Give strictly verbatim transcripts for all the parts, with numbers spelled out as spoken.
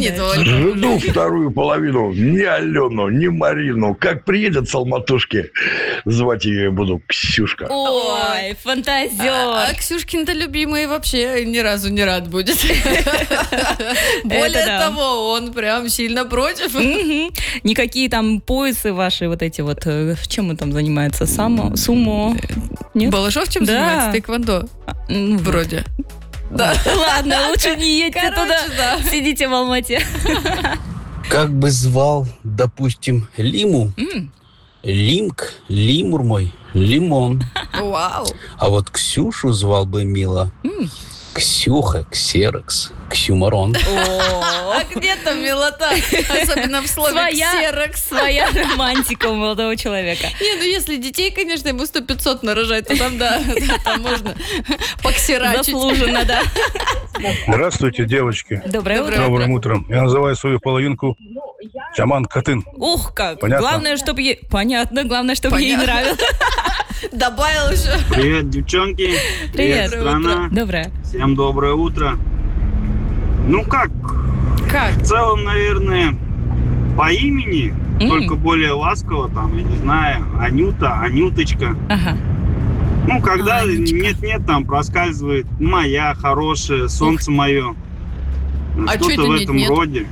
не только. Жду вторую половину. Ни Алену, ни Марину. Как приедет с Алматушки, звать ее буду Ксюшка. Ой, фантазер. А, а Ксюшкин-то любимый вообще ни разу не рад будет. Более того, он прям сильно против. Никакие там поясы ваши вот эти вот, чем он там занимается? Само, сумо? Нет? Балашов чем занимается? Тэквондо. Вроде. Да. Ладно, лучше не едьте Короче, туда. Да. Сидите в Алмате. Как бы звал, допустим, Лиму, Mm. Лимк, Лимур мой, Лимон. Вау. А вот Ксюшу звал бы мило. Mm. Ксюха, Ксерокс, Ксюмарон. А где там милота? Особенно в слове Своя, ксерокс. своя романтика у молодого человека. Не, ну если детей, конечно, ему сто пятьсот нарожать, то там, да, там можно поксерачить. Заслуженно, да. Здравствуйте, девочки. Доброе утро. Добрым утром. Я называю свою половинку Чаман Катын. Ух, как. Понятно? Главное, чтобы ей... Понятно, главное, чтобы ей Понятно. нравилось. Добавил еще. Привет, девчонки. Привет. страна. Доброе. Всем доброе утро. Ну как, Как? в целом, наверное, по имени, М. только более ласково, там, я не знаю, Анюта, Анюточка. Ага. Ну, когда Анечка. нет-нет, там проскальзывает моя, хорошая, солнце мое. А чё Что-то это в этом нет-нет? роде.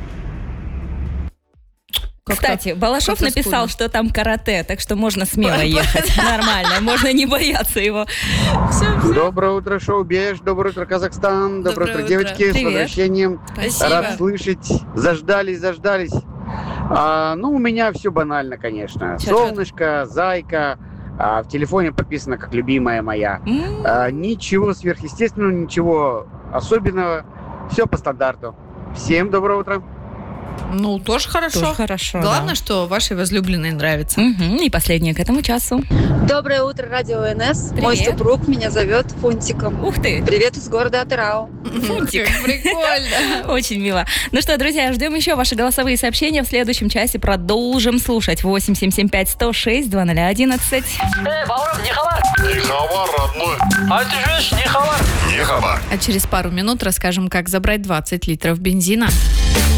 Кстати, Балашов как-то написал, скудно. что там карате, так что можно смело ехать. Нормально, можно не бояться его. Доброе утро, шоу-беж. Доброе утро, Казахстан. Доброе, Доброе утро, утро. девочки. С Привет. возвращением. Спасибо. Рад слышать. Заждались, заждались. А, ну, у меня все банально, конечно. Чё-то. Солнышко, зайка. А, в телефоне подписано как любимая моя. М, А, ничего сверхъестественного, ничего особенного. Все по стандарту. Всем доброе утро. Ну, тоже хорошо. Тоже хорошо. Главное, что вашей возлюбленной нравится. да. Мгм. И последнее к этому часу. Доброе утро, радио эн эс. Мой Привет. супруг меня зовет Фунтиком. Ух ты, Привет из города Атырау. Фунтик. Как прикольно. Очень мило. Ну что, друзья, ждем еще ваши голосовые сообщения. В следующем часе продолжим слушать. восемь семь семь пять сто шесть двадцать ноль одиннадцать. Эй, Бауров, не хабар. Не хабар, родной. А ты же не хабар. Не хабар. А через пару минут расскажем, как забрать двадцать литров бензина.